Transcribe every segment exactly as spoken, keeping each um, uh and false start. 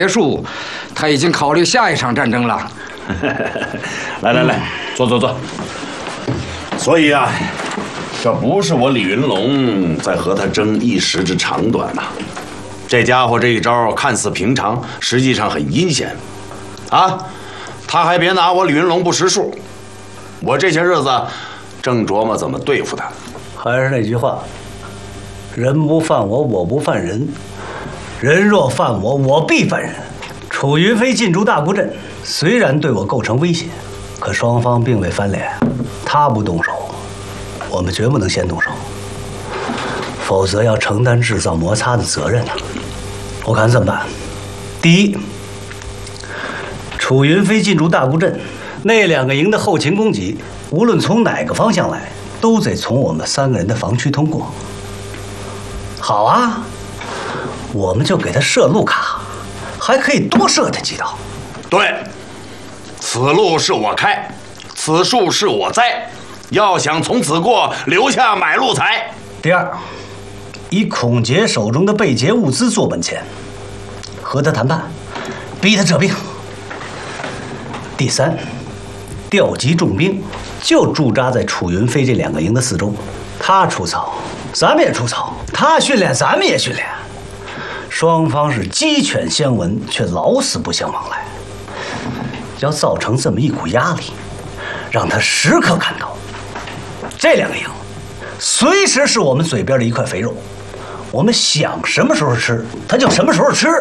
结束，他已经考虑下一场战争了。 来来来，坐坐坐。所以啊，这不是我李云龙在和他争一时之长短呐、啊。这家伙这一招看似平常，实际上很阴险，啊，他还别拿我李云龙不识数。我这些日子正琢磨怎么对付他。 还是那句话，人不犯我，我不犯人。 人若犯我，我必犯人。楚云飞进驻大沽镇，虽然对我构成威胁，可双方并未翻脸。他不动手，我们绝不能先动手，否则要承担制造摩擦的责任呢。我看这么办：第一，楚云飞进驻大沽镇，那两个营的后勤供给，无论从哪个方向来，都得从我们三个人的防区通过。好啊。 我们就给他设路卡，还可以多设他几道。 对，此路是我开，此树是我栽，要想从此过，留下买路财。 第二，以孔杰手中的被劫物资做本钱，和他谈判，逼他撤兵。第三，调集重兵，就驻扎在楚云飞这两个营的四周，他出草，咱们也出草；他训练，咱们也训练。 双方是鸡犬相闻，却老死不相往来。要造成这么一股压力，让他时刻感到，这两个营随时是我们嘴边的一块肥肉，我们想什么时候吃，他就什么时候吃。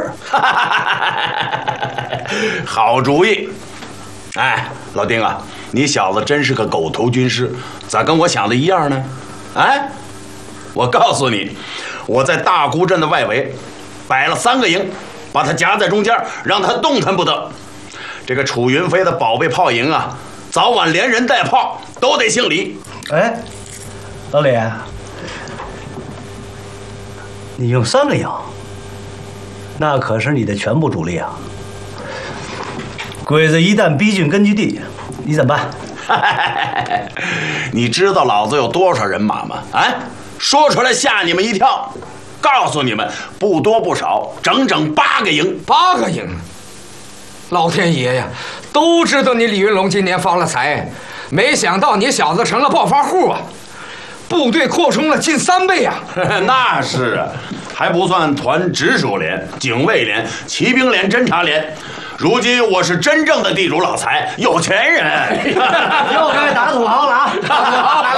好主意！哎，老丁啊，你小子真是个狗头军师，咋跟我想的一样呢？哎，我告诉你，我在大沽镇的外围。 摆了三个营，把他夹在中间，让他动弹不得。这个楚云飞的宝贝炮营啊，早晚连人带炮都得姓李。 哎，老李，你用三个营，那可是你的全部主力啊！鬼子一旦逼近根据地，你怎么办？ 你知道老子有多少人马吗？啊，说出来吓你们一跳。 告诉你们，不多不少，整整八个营， 八个营。老天爷呀，都知道你李云龙今年发了财，没想到你小子成了暴发户啊！部队扩充了近三倍啊！ 那是啊，还不算团直属连、警卫连、骑兵连、侦察连。如今我是真正的地主老财，有钱人。 又该打土豪了啊！